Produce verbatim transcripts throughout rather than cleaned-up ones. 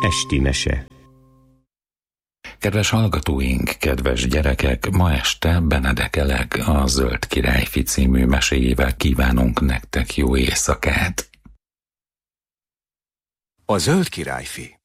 Esti mese. Kedves hallgatóink, kedves gyerekek, ma este Benedek Eleg a Zöld Királyfi című meséjével kívánunk nektek jó éjszakát. A Zöld Királyfi.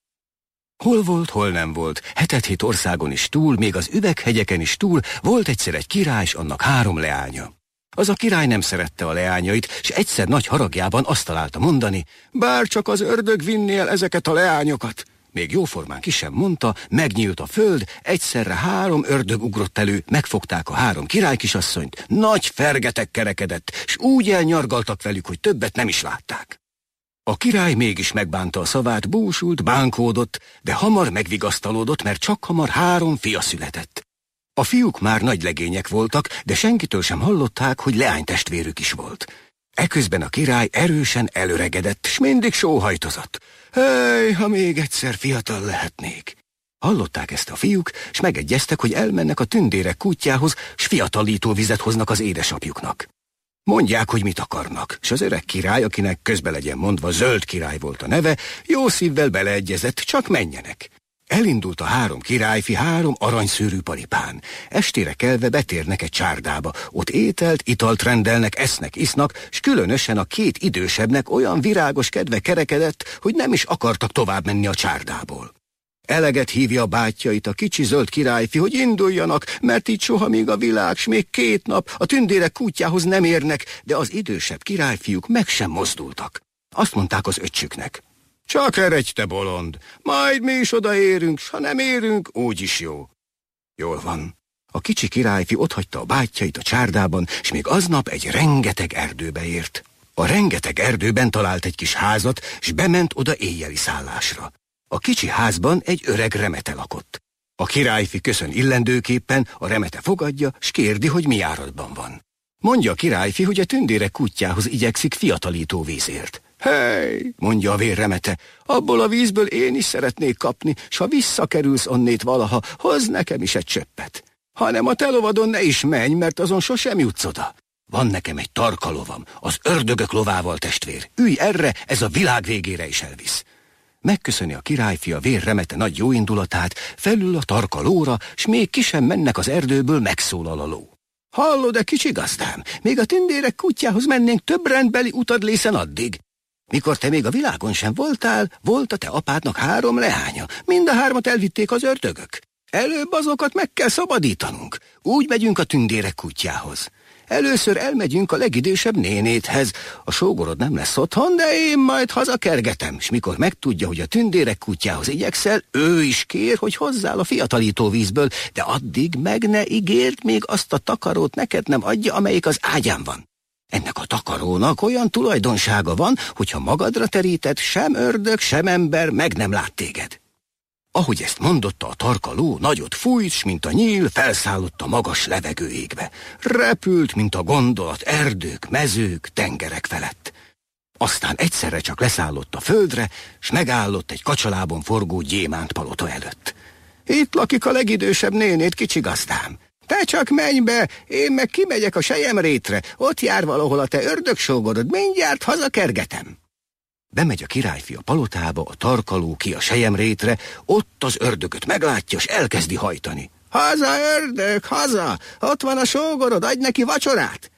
Hol volt, hol nem volt, hetet-hét országon is túl, még az üveghegyeken is túl, volt egyszer egy király, s annak három leánya. Az a király nem szerette a leányait, s egyszer nagy haragjában azt találta mondani, bár csak az ördög vinné el ezeket a leányokat. Még jóformán ki sem mondta, megnyílt a föld, egyszerre három ördög ugrott elő, megfogták a három királykisasszonyt, nagy fergetek kerekedett, s úgy elnyargaltak velük, hogy többet nem is látták. A király mégis megbánta a szavát, búsult, bánkódott, de hamar megvigasztalódott, mert csak hamar három fia született. A fiúk már nagy legények voltak, de senkitől sem hallották, hogy leánytestvérük is volt. Eközben a király erősen elöregedett, s mindig sóhajtozott. Hely, ha még egyszer fiatal lehetnék! Hallották ezt a fiúk, s megegyeztek, hogy elmennek a tündérek kútjához, s fiatalító vizet hoznak az édesapjuknak. Mondják, hogy mit akarnak, s az öreg király, akinek közbe legyen mondva Zöld Király volt a neve, jó szívvel beleegyezett, csak menjenek. Elindult a három királyfi három aranyszőrű paripán. Estére kelve betérnek egy csárdába, ott ételt, italt rendelnek, esznek, isznak, s különösen a két idősebbnek olyan virágos kedve kerekedett, hogy nem is akartak tovább menni a csárdából. Eleget hívja a bátyjait a kicsi Zöld Királyfi, hogy induljanak, mert így soha még a világ, s még két nap a tündérek kútjához nem érnek, de az idősebb királyfiúk meg sem mozdultak. Azt mondták az öccsüknek. Csak eredj, te bolond, majd mi is odaérünk, s ha nem érünk, úgyis jó. Jól van. A kicsi királyfi otthagyta a bátyjait a csárdában, s még aznap egy rengeteg erdőbe ért. A rengeteg erdőben talált egy kis házat, s bement oda éjjeli szállásra. A kicsi házban egy öreg remete lakott. A királyfi köszön illendőképpen, a remete fogadja, s kérdi, hogy mi áradban van. Mondja a királyfi, hogy a tündérek kútjához igyekszik fiatalító vízért. Hely, mondja a vérremete, abból a vízből én is szeretnék kapni, s ha visszakerülsz onnét valaha, hozz nekem is egy csöppet. Hanem a te lovadon ne is menj, mert azon sosem jutsz oda. Van nekem egy tarka lovam, az ördögök lovával, testvér. Ülj erre, ez a világ végére is elvisz. Megköszöni a királyfi a vérremete nagy jóindulatát, felül a tarka lóra, s még ki sem mennek az erdőből, megszólal a ló. Hallod-e, kicsi gazdám, még a tündérek kútjához mennénk több rendbeli utadlészen addig. Mikor te még a világon sem voltál, volt a te apádnak három leánya, mind a hármat elvitték az ördögök. Előbb azokat meg kell szabadítanunk, úgy megyünk a tündérek kútjához. Először elmegyünk a legidősebb nénéthez, a sógorod nem lesz otthon, de én majd hazakergetem, s mikor megtudja, hogy a tündérek kútjához igyekszel, ő is kér, hogy hozzál a fiatalító vízből, de addig meg ne ígérd, még azt a takarót neked nem adja, amelyik az ágyán van. Ennek a takarónak olyan tulajdonsága van, hogyha magadra teríted, sem ördög, sem ember meg nem lát téged. Ahogy ezt mondotta a tarka ló, nagyot fújt, s mint a nyíl, felszállott a magas levegő égbe. Repült, mint a gondolat, erdők, mezők, tengerek felett. Aztán egyszerre csak leszállott a földre, s megállott egy kacsalában forgó gyémántpalota előtt. Itt lakik a legidősebb nénét, kicsi gazdám. Te csak menj be, én meg kimegyek a selyemrétre, ott jár valahol a te ördögsógorod, mindjárt hazakergetem. Bemegy a királyfi a palotába, a tarkaló ki a selyemrétre, ott az ördögöt meglátja, s elkezdi hajtani. Haza, ördög, haza! Ott van a sógorod, adj neki vacsorát!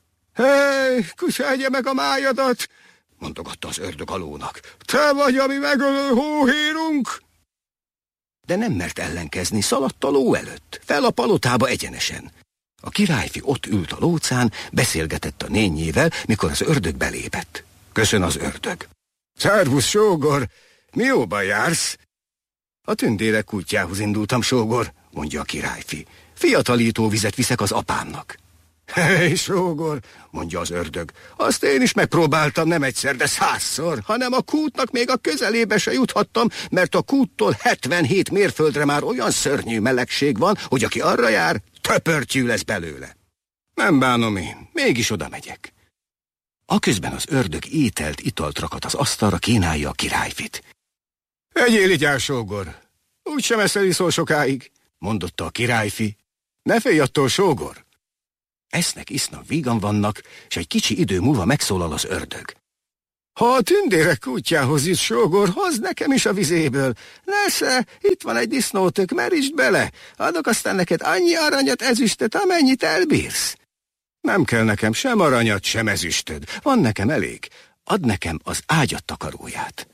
Hely, kusáldja meg a májadat! Mondogatta az ördög a lónak. Te vagy a mi megölő hóhérunk! De nem mert ellenkezni, szaladt a ló előtt, fel a palotába egyenesen. A királyfi ott ült a lócán, beszélgetett a nényével, mikor az ördög belépett. Köszön az ördög. Szervusz, sógor! Mi jóban jársz? A tündérek kútjához indultam, sógor, mondja a királyfi. Fiatalító vizet viszek az apámnak. Hely, sógor, mondja az ördög. Azt én is megpróbáltam, nem egyszer, de százszor, hanem a kútnak még a közelébe se juthattam, mert a kúttól hetvenhét mérföldre már olyan szörnyű melegség van, hogy aki arra jár, töpörtyű lesz belőle. Nem bánom én, mégis oda megyek. Aközben az ördög ételt, italt rakat az asztalra, kínálja a királyfit. Egyél igyál, sógor, úgysem eszel iszol sokáig, mondotta a királyfi. Ne félj attól, sógor. Esznek, isznak, vígan vannak, és egy kicsi idő múlva megszólal az ördög. Ha a tündérek kutyához jut, sógor, hozd nekem is a vizéből. Nesze, itt van egy disznótök, merítsd bele. Adok aztán neked annyi aranyat, ezüstöt, amennyit elbírsz. Nem kell nekem sem aranyat, sem ezüstöd. Van nekem elég. Add nekem az ágyat takaróját.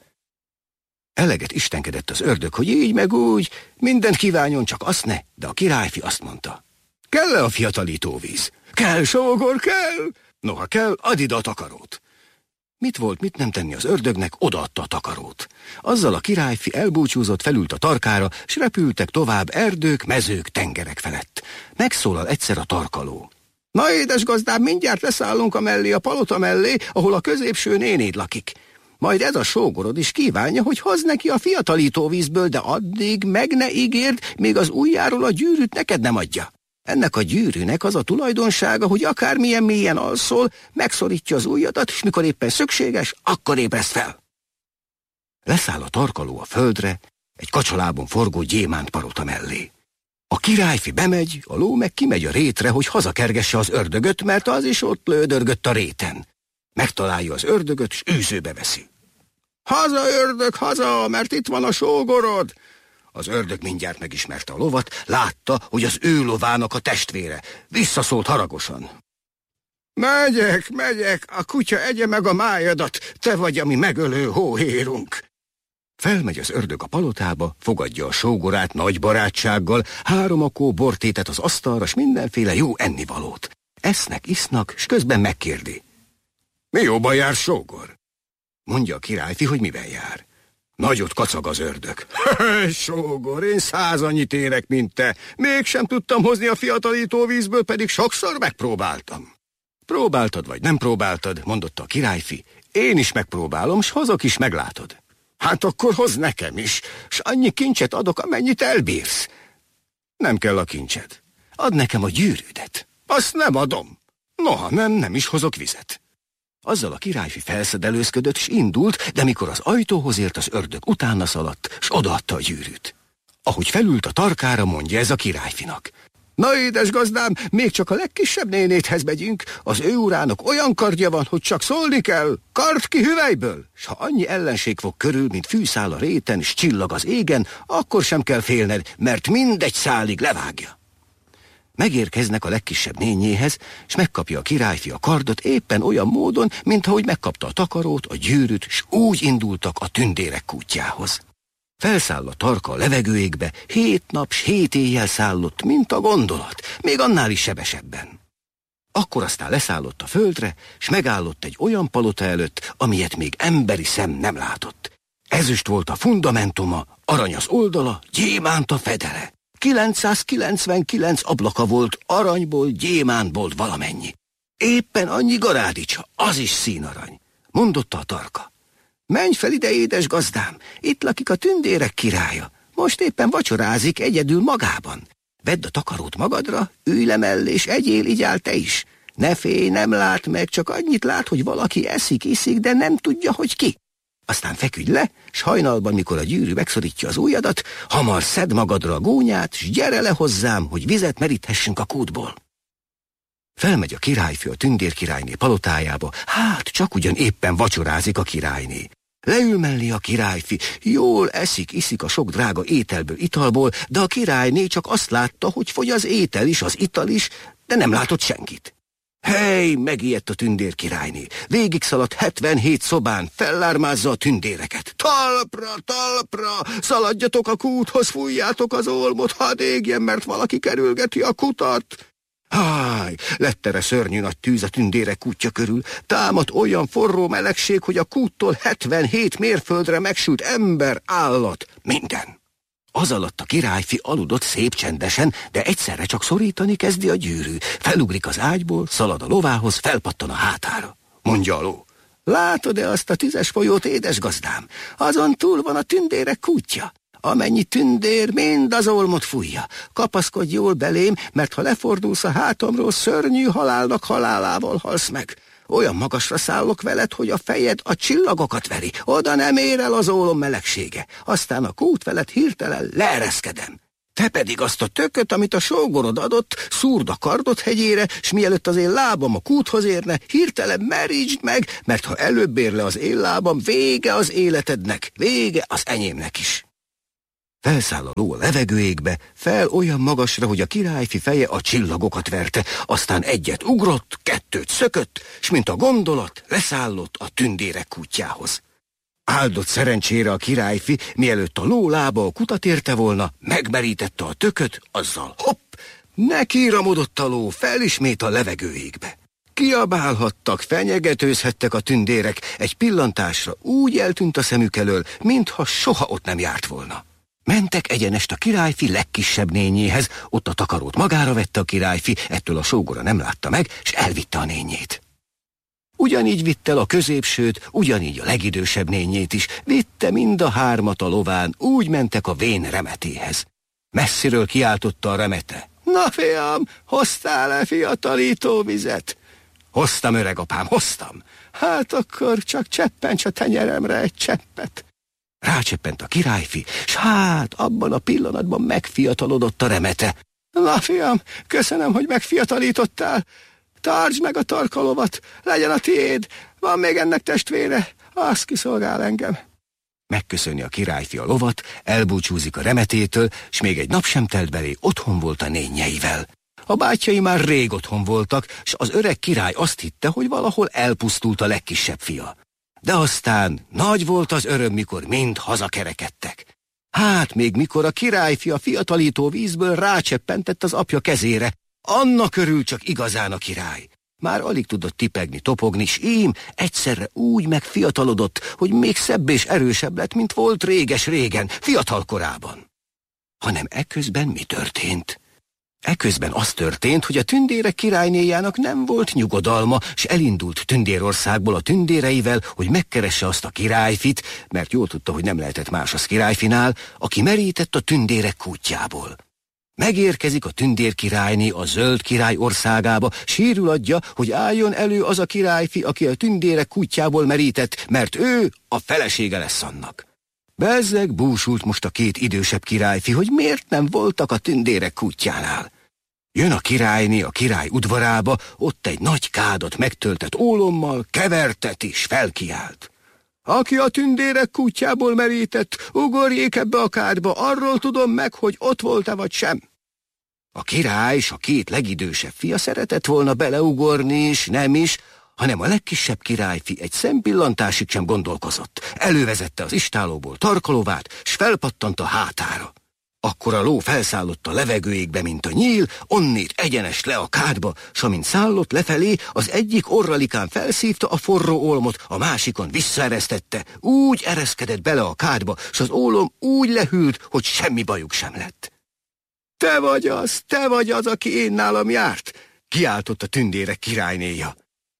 Eleget istenkedett az ördög, hogy így meg úgy, mindent kívánjon, csak azt ne, de a királyfi azt mondta. Kell-e a fiatalítóvíz? Kell, sógor, kell! Noha kell, add ide a takarót. Mit volt, mit nem tenni az ördögnek, odaadta a takarót. Azzal a királyfi elbúcsúzott, felült a tarkára, s repültek tovább erdők, mezők, tengerek felett. Megszólal egyszer a tarkaló. Na, édes gazdám, mindjárt leszállunk a mellé, a palota mellé, ahol a középső nénéd lakik. Majd ez a sógorod is kívánja, hogy hozz neki a fiatalítóvízből, de addig meg ne ígérd, még az ujjáról a gyűrűt neked nem adja. Ennek a gyűrűnek az a tulajdonsága, hogy akármilyen mélyen alszol, megszorítja az ujjadat, és mikor éppen szükséges, akkor ébresz fel. Leszáll a tarkaló a földre, egy kacsalábon forgó gyémántpalota mellé. A királyfi bemegy, a ló meg kimegy a rétre, hogy hazakergesse az ördögöt, mert az is ott lődörgött a réten. Megtalálja az ördögöt, s űzőbe veszi. Haza, ördög, haza, mert itt van a sógorod! Az ördög mindjárt megismerte a lovat, látta, hogy az ő lovának a testvére. Visszaszólt haragosan. Megyek, megyek, a kutya egye meg a májadat, te vagy a mi megölő hóhérunk. Felmegy az ördög a palotába, fogadja a sógorát nagy barátsággal, három akó bortétet az asztalra, s mindenféle jó ennivalót. Esznek, isznak, s közben megkérdi. Mi jóban jár, sógor? Mondja a királyfi, hogy miben jár. Nagyot kacag az ördög. Sógor, én száz annyit érek, mint te. Mégsem tudtam hozni a fiatalítóvízből, pedig sokszor megpróbáltam. Próbáltad vagy nem próbáltad, mondotta a királyfi. Én is megpróbálom, s hozok is, meglátod. Hát akkor hozz nekem is, s annyi kincset adok, amennyit elbírsz. Nem kell a kincsed. Add nekem a gyűrűdet. Azt nem adom. Noha nem, nem is hozok vizet. Azzal a királyfi felszedelőzködött, s indult, de mikor az ajtóhoz ért, az ördög utána szaladt, s odaadta a gyűrűt. Ahogy felült a tarkára, mondja ez a királyfinak. Na, édes gazdám, még csak a legkisebb nénéthez megyünk, az ő urának olyan kardja van, hogy csak szólni kell, kard ki hüvelyből, s ha annyi ellenség fog körül, mint fűszál a réten, s csillag az égen, akkor sem kell félned, mert mindegy szálig levágja. Megérkeznek a legkisebb nényéhez, s megkapja a királyfi a kardot éppen olyan módon, mint ahogy megkapta a takarót, a gyűrűt, s úgy indultak a tündérek kútjához. Felszáll a tarka a levegőégbe, hét nap s hét éjjel szállott, mint a gondolat, még annál is sebesebben. Akkor aztán leszállott a földre, s megállott egy olyan palota előtt, amilyet még emberi szem nem látott. Ezüst volt a fundamentuma, arany az oldala, gyémánt a fedele. kilencszázkilencvenkilenc ablaka volt, aranyból, gyémántból valamennyi. Éppen annyi garádicsa, az is színarany. Mondotta a tarka. Menj fel ide, édes gazdám, itt lakik a tündérek királya. Most éppen vacsorázik egyedül magában. Vedd a takarót magadra, ülj le mellé, és egyél, igyál te is. Ne félj, nem lát meg, csak annyit lát, hogy valaki eszik, iszik, de nem tudja, hogy ki. Aztán feküdj le, s hajnalban, mikor a gyűrű megszorítja az ujjadat, hamar szedd magadra a gónyát, s gyere le hozzám, hogy vizet meríthessünk a kútból. Felmegy a királyfi a tündérkirályné palotájába, hát csak ugyan éppen vacsorázik a királyné. Leül mellé a királyfi, jól eszik, iszik a sok drága ételből, italból, de a királyné csak azt látta, hogy fogy az étel is, az ital is, de nem látott senkit. Hely, megijedt a tündérkirályné. Végig szaladt hetvenhét szobán, fellármázza a tündéreket. Talpra, talpra, szaladjatok a kúthoz, fújjátok az olmot, hadd égjen, mert valaki kerülgeti a kutat. Háj, lett erre szörnyű nagy tűz a tündérek kútja körül. Támadt olyan forró melegség, hogy a kúttól hetvenhét mérföldre megsült ember, állat, minden. Az alatt a királyfi aludott szép csendesen, de egyszerre csak szorítani kezdi a gyűrű. Felugrik az ágyból, szalad a lovához, felpattan a hátára. Mondja a ló. Látod-e azt a tüzes folyót, édes gazdám? Azon túl van a tündérek kútja. Amennyi tündér, mind az olmot fújja. Kapaszkodj jól belém, mert ha lefordulsz a hátamról, szörnyű halálnak halálával halsz meg. Olyan magasra szállok veled, hogy a fejed a csillagokat veri. Oda nem ér el az ólom melegsége. Aztán a kút veled hirtelen leereszkedem. Te pedig azt a tököt, amit a sógorod adott, szúrd a kardot hegyére, s mielőtt az én lábam a kúthoz érne, hirtelen merítsd meg, mert ha előbb ér le az én lábam, vége az életednek, vége az enyémnek is. Felszáll a ló a levegőégbe, fel olyan magasra, hogy a királyfi feje a csillagokat verte, aztán egyet ugrott, kettőt szökött, s mint a gondolat, leszállott a tündérek kútjához. Áldott szerencsére a királyfi, mielőtt a ló lába a kutat érte volna, megmerítette a tököt, azzal hopp, nekiramodott a ló fel ismét a levegőégbe. Kiabálhattak, fenyegetőzhettek a tündérek, egy pillantásra úgy eltűnt a szemük elől, mintha soha ott nem járt volna. Mentek egyenest a királyfi legkisebb nényéhez, ott a takarót magára vette a királyfi, ettől a sógora nem látta meg, s elvitte a nényét. Ugyanígy vitt el a középsőt, ugyanígy a legidősebb nényét is, vitte mind a hármat a lován, úgy mentek a vén remetéhez. Messziről kiáltotta a remete. Na fiam, hoztál-e fiatalító vizet? Hoztam, öregapám, hoztam. Hát akkor csak cseppents a tenyeremre egy cseppet. Rácseppent a királyfi, s hát abban a pillanatban megfiatalodott a remete. Na fiam, köszönöm, hogy megfiatalítottál. Tartsd meg a tarkalovat, legyen a tiéd, van még ennek testvére, az kiszolgál engem. Megköszöni a királyfi a lovat, elbúcsúzik a remetétől, s még egy nap sem telt belé, otthon volt a nényeivel. A bátyjai már rég otthon voltak, s az öreg király azt hitte, hogy valahol elpusztult a legkisebb fia. De aztán nagy volt az öröm, mikor mind hazakerekedtek. Hát még mikor a királyfi a fiatalító vízből rácseppentett az apja kezére, annak örül csak igazán a király. Már alig tudott tipegni, topogni, s ím egyszerre úgy megfiatalodott, hogy még szebb és erősebb lett, mint volt réges-régen, fiatal korában. Hanem eközben mi történt? Eközben az történt, hogy a tündérek királynéjának nem volt nyugodalma, s elindult Tündérországból a tündéreivel, hogy megkeresse azt a királyfit, mert jól tudta, hogy nem lehetett más az királyfinál, aki merített a tündérek kútjából. Megérkezik a tündér királyné a zöld király országába, sírul adja, hogy álljon elő az a királyfi, aki a tündérek kútjából merített, mert ő a felesége lesz annak. Bezzeg búsult most a két idősebb királyfi, hogy miért nem voltak a tündérek kútjánál. Jön a királyné a király udvarába, ott egy nagy kádat megtöltett ólommal, kevertet és felkiált. Aki a tündérek kútjából merített, ugorjék ebbe a kádba, arról tudom meg, hogy ott volt-e vagy sem. A király és a két legidősebb fia szeretett volna beleugorni is, nem is, hanem a legkisebb királyfi egy szempillantásig sem gondolkozott. Elővezette az istálóból tarkalovát, s felpattant a hátára. Akkor a ló felszállott a levegőjégbe, mint a nyíl, onnét egyenes le a kádba, s amint szállott lefelé, az egyik orralikán felszívta a forró ólmot, a másikon visszaeresztette, úgy ereszkedett bele a kádba, s az ólom úgy lehűlt, hogy semmi bajuk sem lett. Te vagy az, te vagy az, aki én nálam járt, kiáltott a tündérek királynéja.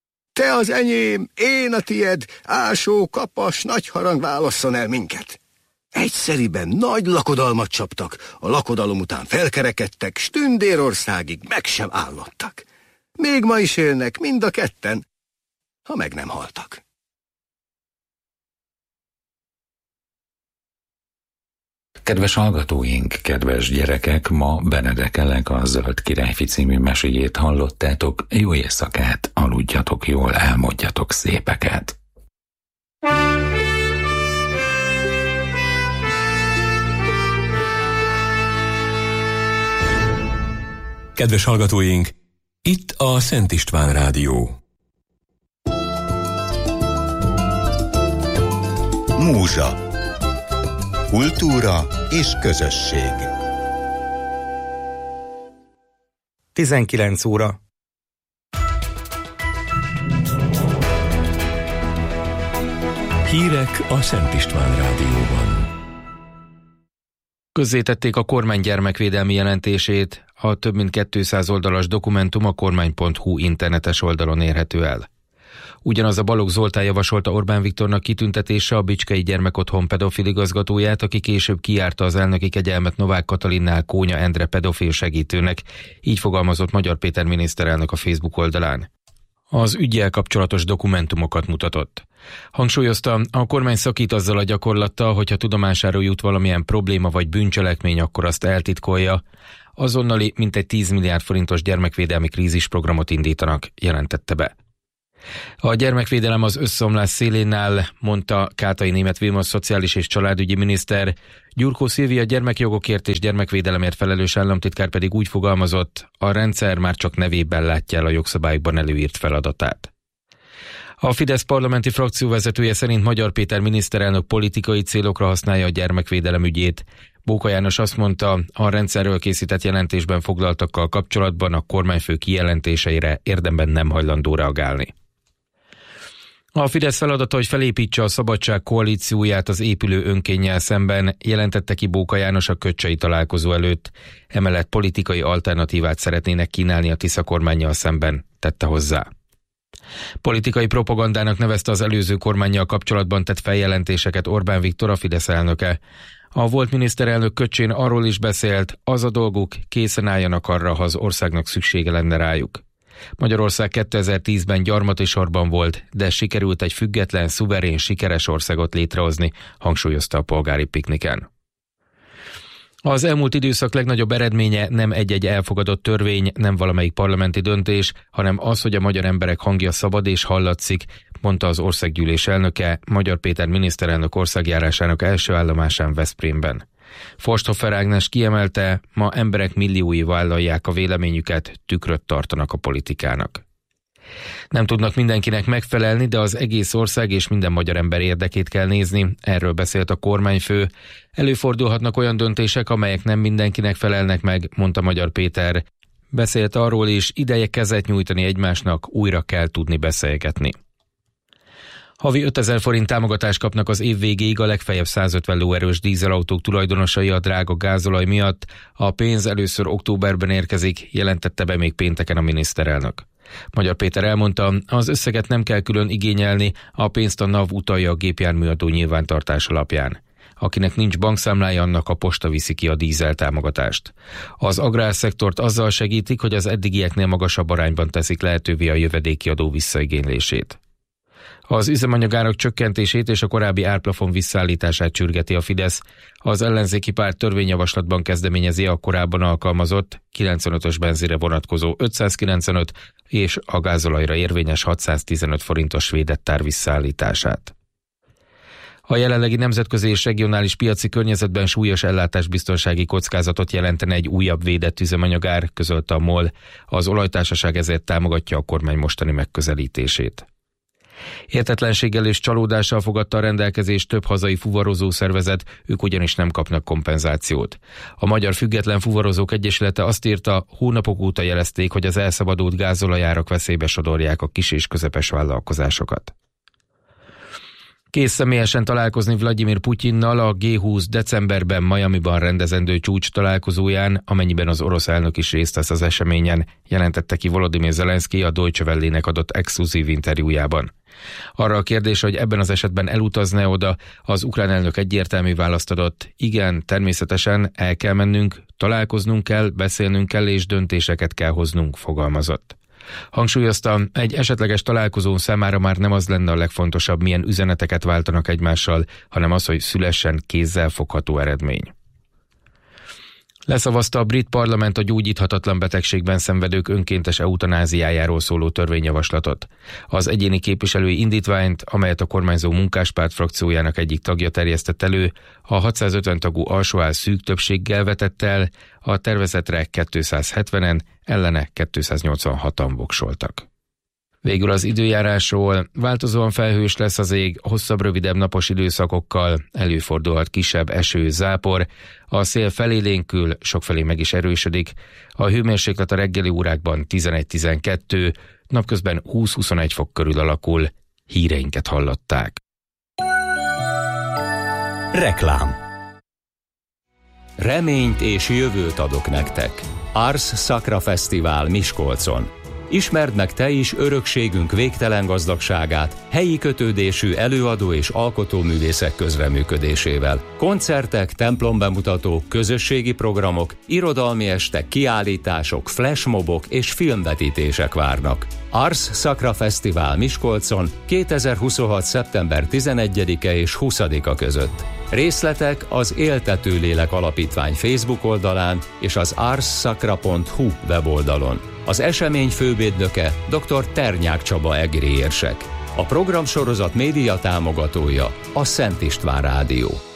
Te az enyém, én a tied, ásó, kapas, nagy harang válasszon el minket. Egyszeriben nagy lakodalmat csaptak, a lakodalom után felkerekedtek, s Tündérországig meg sem állottak. Még ma is élnek mind a ketten, ha meg nem haltak. Kedves hallgatóink, kedves gyerekek, ma Benedek Elek a Zöld Királyfi című meséjét hallottátok. Jó éjszakát, aludjatok jól, álmodjatok szépeket. Kedves hallgatóink, itt a Szent István Rádió. Múzsa. Kultúra és közösség. tizenkilenc óra. Hírek a Szent István Rádióban. Közzétették a kormány gyermekvédelmi jelentését, a több mint kétszáz oldalas dokumentum a kormány pont hu internetes oldalon érhető el. Ugyanaz a Balogh Zoltán javasolta Orbán Viktornak kitüntetése a Bicskei Gyermekotthon pedofil igazgatóját, aki később kijárta az elnöki kegyelmet Novák Katalinnál Kónya Endre pedofil segítőnek, így fogalmazott Magyar Péter miniszterelnök a Facebook oldalán. Az üggyel kapcsolatos dokumentumokat mutatott. Hangsúlyozta, a kormány szakít azzal a gyakorlattal, hogyha tudomására jut valamilyen probléma vagy bűncselekmény, akkor azt eltitkolja. Azonnali mintegy tíz milliárd forintos gyermekvédelmi krízisprogramot indítanak, jelentette be. A gyermekvédelem az összeomlás szélén áll, mondta Kátai Németh Vilmos szociális és családügyi miniszter. Gyurkó Szilvia gyermekjogokért és gyermekvédelemért felelős államtitkár pedig úgy fogalmazott, a rendszer már csak nevében látja el a jogszabályokban előírt feladatát. A Fidesz parlamenti frakcióvezetője szerint Magyar Péter miniszterelnök politikai célokra használja a gyermekvédelem ügyét. Bóka János azt mondta, a rendszerről készített jelentésben foglaltakkal kapcsolatban a kormányfő kijelentéseire érdemben nem hajlandó reagálni. A Fidesz feladata, hogy felépítse a Szabadság koalícióját az épülő önkénnyel szemben, jelentette ki Bóka János a kötcsei találkozó előtt. Emellett politikai alternatívát szeretnének kínálni a Tisza kormánnyal szemben, tette hozzá. Politikai propagandának nevezte az előző kormánnyal kapcsolatban tett feljelentéseket Orbán Viktor, a Fidesz elnöke. A volt miniszterelnök köcsén arról is beszélt, az a dolguk, készen álljanak arra, ha az országnak szüksége lenne rájuk. Magyarország kétezer-tízben gyarmati sorban volt, de sikerült egy független, szuverén, sikeres országot létrehozni, hangsúlyozta a polgári pikniken. Az elmúlt időszak legnagyobb eredménye nem egy-egy elfogadott törvény, nem valamelyik parlamenti döntés, hanem az, hogy a magyar emberek hangja szabad és hallatszik, mondta az országgyűlés elnöke, Magyar Péter miniszterelnök országjárásának első állomásán Veszprémben. Forsthofer Ágnes kiemelte, ma emberek milliói vállalják a véleményüket, tükröt tartanak a politikának. Nem tudnak mindenkinek megfelelni, de az egész ország és minden magyar ember érdekét kell nézni, erről beszélt a kormányfő. Előfordulhatnak olyan döntések, amelyek nem mindenkinek felelnek meg, mondta Magyar Péter. Beszélt arról is, ideje kezet nyújtani egymásnak, újra kell tudni beszélgetni. Havi ötezer forint támogatást kapnak az év végéig a legfeljebb százötven lóerős dízelautók tulajdonosai a drága gázolaj miatt. A pénz először októberben érkezik, jelentette be még pénteken a miniszterelnök. Magyar Péter elmondta, az összeget nem kell külön igényelni, a pénzt a NAV utalja a gépjárműadó nyilvántartás alapján. Akinek nincs bankszámlája, annak a posta viszi ki a dízel támogatást. Az agrárszektort azzal segítik, hogy az eddigieknél magasabb arányban teszik lehetővé a jövedéki adó visszaigénylését. Az üzemanyagárak csökkentését és a korábbi árplafon visszaállítását sürgeti a Fidesz. Az ellenzéki párt törvényjavaslatban kezdeményezi a korábban alkalmazott kilencvenötös benzinre vonatkozó ötszázkilencvenöt és a gázolajra érvényes hatszáztizenöt forintos védett ár visszaállítását. A jelenlegi nemzetközi és regionális piaci környezetben súlyos ellátásbiztonsági kockázatot jelentene egy újabb védett üzemanyagár, közölte a MOL. Az olajtársaság ezért támogatja a kormány mostani megközelítését. Értetlenséggel és csalódással fogadta a rendelkezést több hazai fuvarozó szervezet, ők ugyanis nem kapnak kompenzációt. A Magyar Független Fuvarozók Egyesülete azt írta, hónapok óta jelezték, hogy az elszabadult gázolajárak veszélybe sodorják a kis és közepes vállalkozásokat. Kész személyesen találkozni Vladimir Putyinnal a G húsz decemberben Miamiban rendezendő csúcs találkozóján, amennyiben az orosz elnök is részt vesz az eseményen, jelentette ki Volodymyr Zelenszky a Deutsche Welle-nek adott exkluzív interjújában. Arra a kérdés, hogy ebben az esetben elutazna oda, az ukrán elnök egyértelmű választ adott, igen, természetesen el kell mennünk, találkoznunk kell, beszélnünk kell és döntéseket kell hoznunk, fogalmazott. Hangsúlyozta, egy esetleges találkozón számára már nem az lenne a legfontosabb, milyen üzeneteket váltanak egymással, hanem az, hogy szülessen kézzelfogható eredmény. Leszavazta a brit parlament a gyógyíthatatlan betegségben szenvedők önkéntes eutanáziájáról szóló törvényjavaslatot. Az egyéni képviselői indítványt, amelyet a kormányzó munkáspárt frakciójának egyik tagja terjesztett elő, a hatszázötven tagú alsóház szűk többséggel vetett el, a tervezetre kétszázhetvenen, ellene kétszáznyolcvanhatan voksoltak. Végül az időjárásról, változóan felhős lesz az ég, hosszabb, rövidebb napos időszakokkal, előfordulhat kisebb eső, zápor, a szél felélénkül, sokfelé meg is erősödik, a hőmérséklet a reggeli órákban tizenegy-tizenkettő, napközben húsz-huszonegy fok körül alakul. Híreinket hallották. Reklám. Reményt és jövőt adok nektek. Ars Sacra Fesztivál Miskolcon. Ismerd meg te is örökségünk végtelen gazdagságát, helyi kötődésű előadó és alkotóművészek közreműködésével. Koncertek, templombemutatók, közösségi programok, irodalmi estek, kiállítások, flashmobok és filmvetítések várnak. Ars Sacra Fesztivál Miskolcon kétezer-huszonhat. szeptember tizenegyedike és huszadika között. Részletek az Éltető Lélek Alapítvány Facebook oldalán és az ars sacra pont hu weboldalon. Az esemény fővédnöke dr. Ternyák Csaba egri érsek. A programsorozat média támogatója a Szent István Rádió.